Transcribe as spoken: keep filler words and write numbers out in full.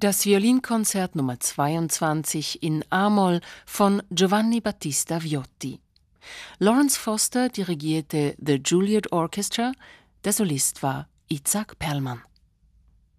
Das Violinkonzert Nummer zweiundzwanzig in A-Moll von Giovanni Battista Viotti. Lawrence Foster dirigierte The Juilliard Orchestra, der Solist war Itzhak Perlman.